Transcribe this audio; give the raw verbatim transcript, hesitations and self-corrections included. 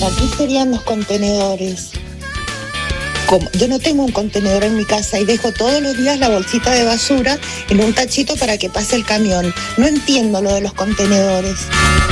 ¿Para qué serían los contenedores? Como yo no tengo un contenedor en mi casa y dejo todos los días la bolsita de basura en un tachito para que pase el camión. No entiendo lo de los contenedores.